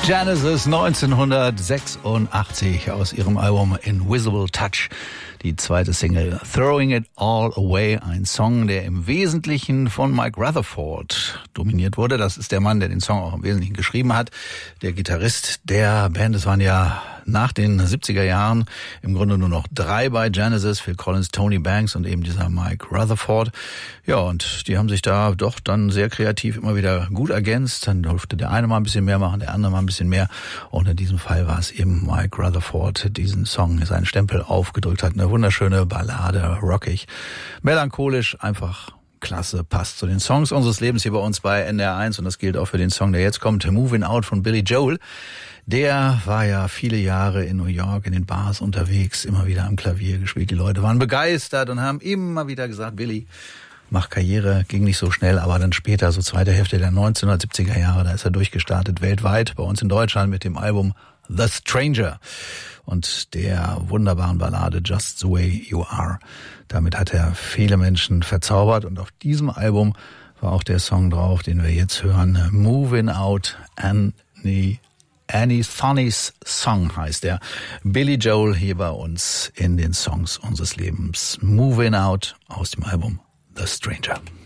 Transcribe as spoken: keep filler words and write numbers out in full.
Genesis neunzehnhundertsechsundachtzig aus ihrem Album Invisible Touch. Die zweite Single Throwing It All Away, ein Song, der im Wesentlichen von Mike Rutherford dominiert wurde. Das ist der Mann, der den Song auch im Wesentlichen geschrieben hat. Der Gitarrist der Band. Es waren ja nach den siebziger Jahren im Grunde nur noch drei bei Genesis, Phil Collins, Tony Banks und eben dieser Mike Rutherford. Ja, und die haben sich da doch dann sehr kreativ immer wieder gut ergänzt. Dann durfte der eine mal ein bisschen mehr machen, der andere mal ein bisschen mehr. Und in diesem Fall war es eben Mike Rutherford, diesen Song, seinen Stempel aufgedrückt hat. Eine wunderschöne Ballade, rockig, melancholisch, einfach klasse, passt zu den Songs unseres Lebens hier bei uns bei N D R eins. Und das gilt auch für den Song, der jetzt kommt, Moving Out von Billy Joel. Der war ja viele Jahre in New York in den Bars unterwegs, immer wieder am Klavier gespielt. Die Leute waren begeistert und haben immer wieder gesagt, Billy, mach Karriere, ging nicht so schnell, aber dann später, so zweite Hälfte der neunzehnhundertsiebziger Jahre, da ist er durchgestartet weltweit, bei uns in Deutschland mit dem Album The Stranger und der wunderbaren Ballade Just the Way You Are. Damit hat er viele Menschen verzaubert und auf diesem Album war auch der Song drauf, den wir jetzt hören, Moving Out Annie Annie Sonny's Song heißt er. Billy Joel hier bei uns in den Songs unseres Lebens. Moving Out aus dem Album The Stranger.